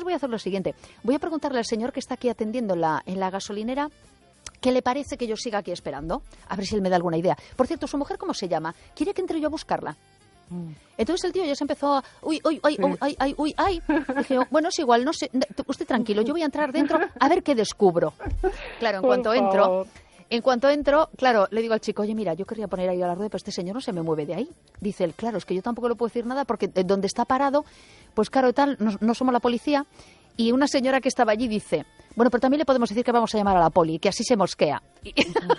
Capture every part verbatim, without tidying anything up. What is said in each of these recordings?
voy a hacer lo siguiente. Voy a preguntarle al señor que está aquí atendiendo en la, en la gasolinera ¿qué le parece que yo siga aquí esperando? A ver si él me da alguna idea. Por cierto, ¿su mujer cómo se llama? ¿Quiere que entre yo a buscarla? Mm. Entonces el tío ya se empezó a... Uy, uy, uy, sí. uy, ay, ay, uy, ay. Dije, bueno, es igual, no sé. Usted tranquilo, yo voy a entrar dentro a ver qué descubro. Claro, en Por cuanto favor. entro... En cuanto entro, claro, le digo al chico, oye, mira, yo querría poner ahí a la rueda, pero este señor no se me mueve de ahí. Dice él, claro, es que yo tampoco le puedo decir nada porque donde está parado, pues claro, tal, no, no somos la policía. Y una señora que estaba allí dice, bueno, pero también le podemos decir que vamos a llamar a la poli, que así se mosquea. Y,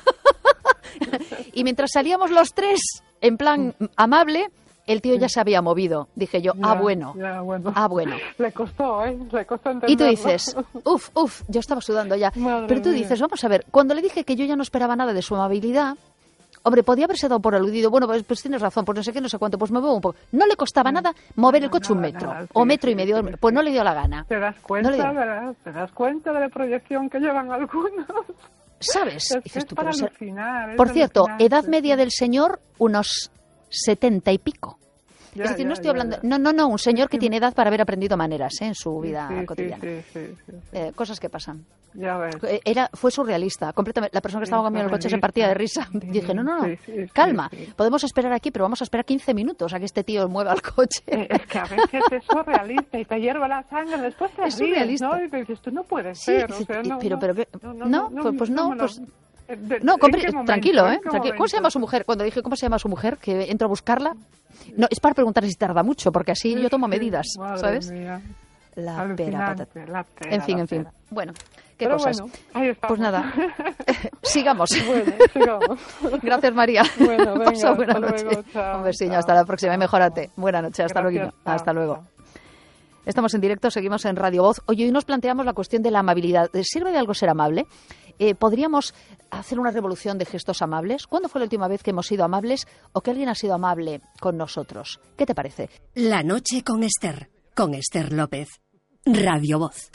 y mientras salíamos los tres, en plan amable, el tío ya se había movido. Dije yo, ya, ah, bueno, ya, bueno, ah, bueno. Le costó, ¿eh? Le costó entenderlo. Y tú dices, uf, uf, yo estaba sudando ya. Madre Pero tú mía. dices, vamos a ver, cuando le dije que yo ya no esperaba nada de su amabilidad, hombre, podía haberse dado por aludido. Bueno, pues, pues tienes razón, pues no sé qué, no sé cuánto, pues me muevo un poco. No le costaba nada mover el coche un metro, Nada, sí, o metro sí, y medio, sí, pues sí. no le dio la gana. ¿Te das cuenta, No le dio. verdad? ¿Te das cuenta de la proyección que llevan algunos? ¿Sabes? Es que Dices es tú, para pero, alucinar, es por cierto, alucinante, edad media sí. del señor, unos setenta y pico. Ya, es decir, ya, no estoy ya, hablando... ya. No, no, no, un señor Es que que- tiene edad para haber aprendido maneras, ¿eh? En su vida Sí, sí, cotidiana. sí, sí, sí, sí. Eh, cosas que pasan. Ya ves. Eh, Era, fue surrealista, completamente. La persona que Sí, estaba conmigo en el coche se partía de risa. Sí, Dije, no, no, no, sí, sí, sí, calma, sí. podemos esperar aquí, pero vamos a esperar quince minutos a que este tío mueva el coche. Eh, Es que a veces es surrealista y te hierve la sangre, después te Es ríes, surrealista. ¿no? Y te dices, tú no puedes Sí, ser, sí, o sea, y- no, pero, no, pero, ¿qué? no, no, no, no, pues, pues no, me lo- pues... Eh, de- No, ¿en compre- qué momento? tranquilo, ¿eh? ¿En qué Tranquilo. ¿Cómo se momento? llama su mujer? Cuando dije, ¿cómo se llama su mujer? Que entro a buscarla. No, es para preguntar si tarda mucho, porque así yo tomo Sí, medidas, madre ¿sabes? mía. La pera Alucinante, patata. la pera, En fin, la en fin. pera. Bueno, qué Pero cosas. bueno, ahí estamos. Pues nada, sigamos. Bueno, sigamos. Gracias, María. Bueno, venga, Pasa buena hasta noche. luego, chao, Un besiño, chao, hasta la próxima. Y chao. mejórate. Buena noche, hasta Gracias, luego. chao, Hasta luego. chao. Estamos en directo, seguimos en Radio Voz. Hoy, hoy nos planteamos la cuestión de la amabilidad. ¿Sirve de algo ser amable? Eh, ¿Podríamos hacer una revolución de gestos amables? ¿Cuándo fue la última vez que hemos sido amables o que alguien ha sido amable con nosotros? ¿Qué te parece? La noche con Esther, con Esther López. Radio Voz.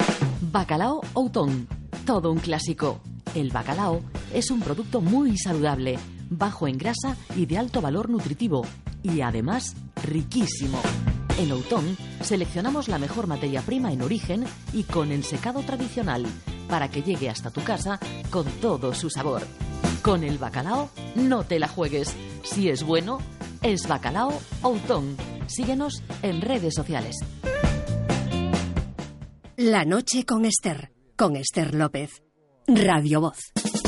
Bacalao Outón, todo un clásico. El bacalao es un producto muy saludable, bajo en grasa y de alto valor nutritivo, y además riquísimo. En Outón seleccionamos la mejor materia prima en origen y con el secado tradicional, para que llegue hasta tu casa con todo su sabor. Con el bacalao no te la juegues. Si es bueno, es Bacalao Outón. Síguenos en redes sociales. La noche con Esther, con Esther López. Radio Voz.